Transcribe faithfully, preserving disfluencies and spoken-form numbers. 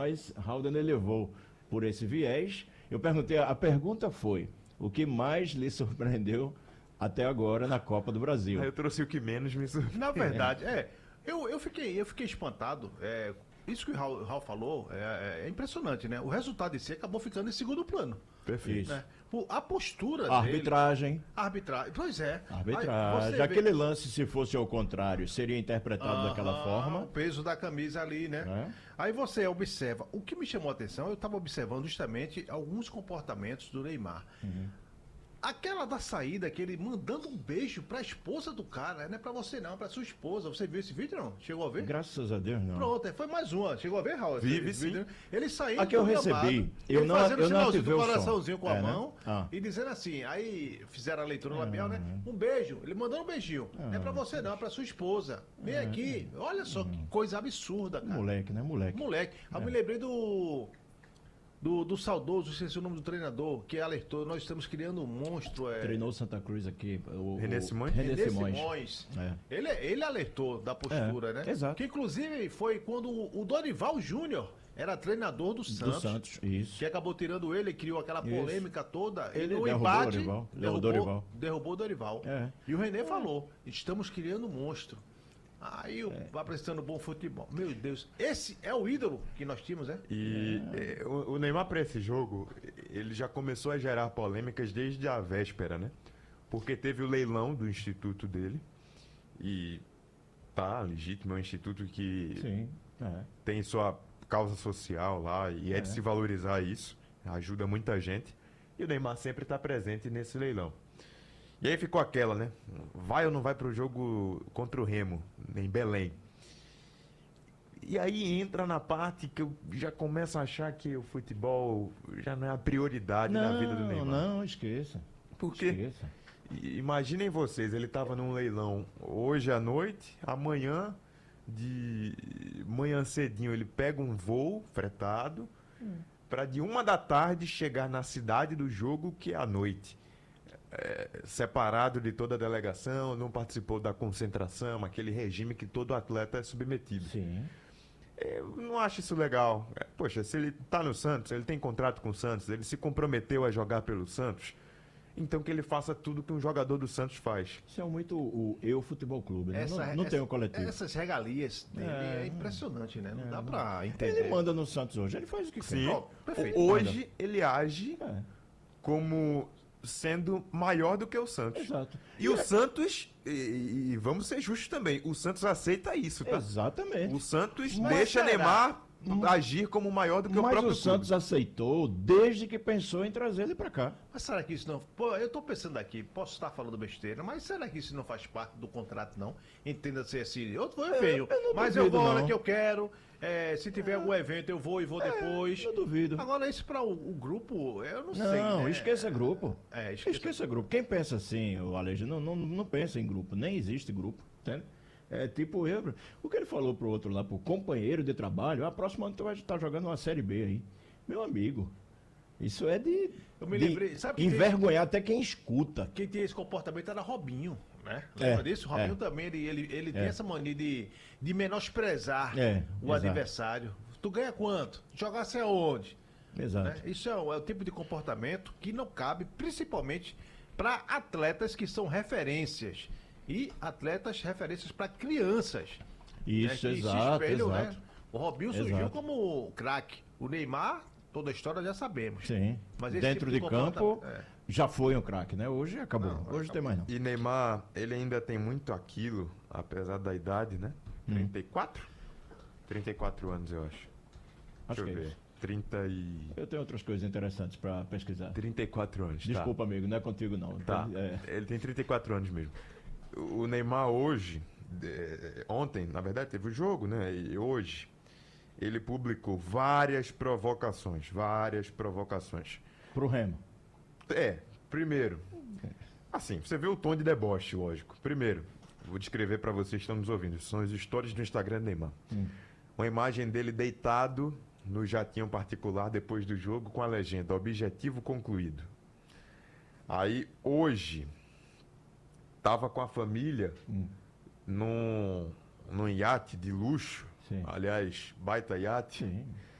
mas Haldane levou por esse viés. Eu perguntei, a pergunta foi, o que mais lhe surpreendeu até agora na Copa do Brasil? Aí eu trouxe o que menos me surpreendeu. Na verdade, é. Eu, eu, fiquei, eu fiquei espantado. É, isso que o Raul, Raul falou é, é impressionante, né? O resultado em si acabou ficando em segundo plano. Perfeito. Né? Por- A postura A arbitragem. dele... A arbitragem. Pois é. A Aí arbitragem. você vê- Aquele lance, se fosse ao contrário, seria interpretado Aham, daquela forma. O peso da camisa ali, né? É. Aí você observa. O que me chamou a atenção, eu estava observando justamente alguns comportamentos do Neymar. Aquela da saída, que ele mandando um beijo pra esposa do cara, não é pra você não, é pra sua esposa. Você viu esse vídeo não? Chegou a ver? Graças a Deus, não. Pronto, é, foi mais uma. Chegou a ver, Raul? esse Vi, vi, vídeo? sim. Ele saindo Aqui eu do recebi. gramado, Eu ele não- fazendo eu não sinalzinho ativei do o som. coraçãozinho com a É, né? mão Ah. e dizendo assim, aí fizeram a leitura labial, né? Um beijo, ele mandando um beijinho. Não é pra você não, é pra sua esposa. Vem aqui, olha só que coisa absurda, cara. Moleque, né? Moleque. Moleque. Aí eu me lembrei do... Do, do saudoso, esqueci o nome do treinador, que alertou, nós estamos criando um monstro. É... Treinou Santa Cruz aqui. O, René o- Simões? René René Simões. Simões. É. Ele, ele alertou da postura, É, né? exato. Que inclusive foi quando o Dorival Júnior era treinador do Santos. Do Santos, isso. Que acabou tirando ele, criou aquela Isso. polêmica toda. Ele e no derrubou embate, o Dorival. derrubou, Dorival. derrubou o Dorival. É. E o René falou: estamos criando um monstro. Aí o É. apresentando bom futebol. Meu Deus, esse é o ídolo que nós tínhamos, né? E é, o, o Neymar para esse jogo, ele já começou a gerar polêmicas desde a véspera, né? Porque teve o leilão do instituto dele e tá legítimo, é um instituto que Sim. É. tem sua causa social lá e é, de se valorizar isso, ajuda muita gente. E o Neymar sempre está presente nesse leilão. E aí ficou aquela, né? Vai ou não vai pro jogo contra o Remo, em Belém? E aí entra na parte que eu já começo a achar que o futebol já não é a prioridade na vida do Neymar. Não, esqueça. Por quê? Esqueça. I- Imaginem vocês, ele estava num leilão hoje à noite, amanhã, de manhã cedinho, ele pega um voo fretado para de uma da tarde chegar na cidade do jogo, que é à noite. É, separado de toda a delegação, não participou da concentração, aquele regime que todo atleta é submetido. Sim. Eu não acho isso legal. É, poxa, se ele tá no Santos, ele tem contrato com o Santos, ele se comprometeu a jogar pelo Santos, então que ele faça tudo que um jogador do Santos faz. Isso é muito o Eu Futebol Clube, né? Essa- não não essa- tem o coletivo. Essas regalias dele é, É, impressionante, né? Não dá pra entender. Ele manda no Santos hoje, ele faz o que Sim. quer. Ó, perfeito. Hoje ele age É, como sendo maior do que o Santos. exato. E o Santos, e, e vamos ser justos também, o Santos aceita isso, tá? Exatamente. O Santos Mas deixa será? Neymar agir como maior do que o Mas próprio o Santos aceitou desde que pensou em trazer ele pra cá. Mas será que isso não. Pô, eu tô pensando aqui, posso estar falando besteira, mas será que isso não faz parte do contrato, não? Entenda-se assim, eu, eu venho, eu não mas eu duvido, vou a hora não. que eu quero. é, se tiver algum evento, eu vou e vou depois. eu duvido. Agora, isso para o, o grupo, eu não, sei. Não, né? esqueça grupo. É, esqueça- esqueça... grupo. Quem pensa assim, o Alejo, não, não, não pensa em grupo, nem existe grupo, entende? É tipo eu, o que ele falou pro outro lá, pro companheiro de trabalho, a próxima ano tu vai estar jogando uma Série B aí. Meu amigo, isso é de, Eu me de lembrei, sabe que envergonhar até quem escuta. Quem tinha esse comportamento era Robinho, né? É, Lembra disso? O Robinho é. também, ele, ele, ele tem essa mania de, de menosprezar É, o exato. adversário. Tu ganha quanto? Jogasse aonde? Exato. Né? Isso é o, é o tipo de comportamento que não cabe, principalmente para atletas que são referências. E atletas referências para crianças. Isso, né? Que se exato, espelham, exato. né? O Robinho surgiu Exato. como craque. O Neymar, toda a história já sabemos. Sim. Mas esse Dentro tipo de de campo, comportamento- é. já foi um craque, né? Hoje acabou. Não, Hoje não tem mais não. E Neymar, ele ainda tem muito aquilo, apesar da idade, né? trinta e quatro? trinta e quatro anos, eu acho. Acho Deixa que eu é ver. isso. trinta e... Eu tenho outras coisas interessantes para pesquisar. trinta e quatro anos, tá. Desculpa, amigo, não é contigo não. Tá. É. Ele tem trinta e quatro anos mesmo. O Neymar hoje, é, ontem, na verdade, teve o jogo, né? E hoje, ele publicou várias provocações, várias provocações. Pro Remo. É, primeiro, assim, você vê o tom de deboche, lógico. Primeiro, vou descrever para vocês que estão nos ouvindo. São as stories do Instagram do Neymar. Uma imagem dele deitado no jatinho particular depois do jogo com a legenda "Objetivo concluído". Aí, hoje, tava com a família num, num iate de luxo. Sim. Aliás, baita iate. Sim.